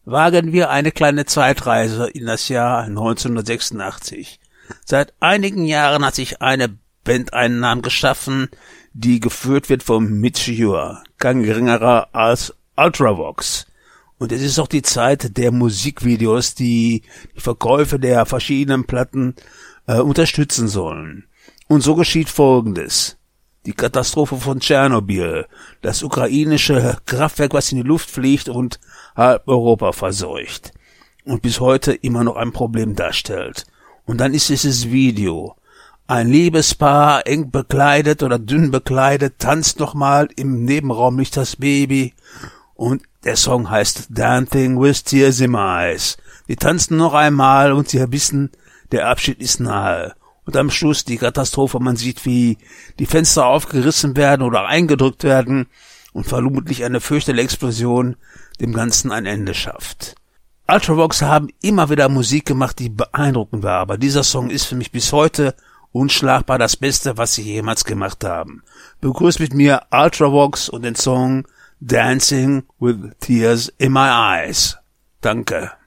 Wagen wir eine kleine Zeitreise in das Jahr 1986. Seit einigen Jahren hat sich eine Band einen Namen geschaffen, die geführt wird von Midge Ure, kein geringerer als Ultravox. Und es ist auch die Zeit der Musikvideos, die die Verkäufe der verschiedenen Platten unterstützen sollen. Und so geschieht Folgendes. Die Katastrophe von Tschernobyl, das ukrainische Kraftwerk, was in die Luft fliegt und halb Europa verseucht und bis heute immer noch ein Problem darstellt. Und dann ist dieses Video. Ein Liebespaar, eng bekleidet oder dünn bekleidet, tanzt nochmal, im Nebenraum liegt das Baby und der Song heißt Dancing with Tears in My Eyes. Die tanzen noch einmal und sie wissen, der Abschied ist nahe. Und am Schluss die Katastrophe, man sieht, wie die Fenster aufgerissen werden oder eingedrückt werden und vermutlich eine fürchterliche Explosion dem Ganzen ein Ende schafft. Ultravox haben immer wieder Musik gemacht, die beeindruckend war, aber dieser Song ist für mich bis heute unschlagbar das Beste, was sie jemals gemacht haben. Begrüßt mit mir Ultravox und den Song Dancing with Tears in My Eyes. Danke.